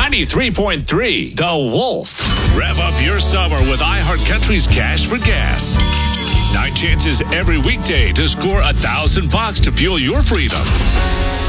93.3 The Wolf. Rev up your summer with iHeartCountry's Cash for Gas. 9 chances every weekday to score $1,000 to fuel your freedom.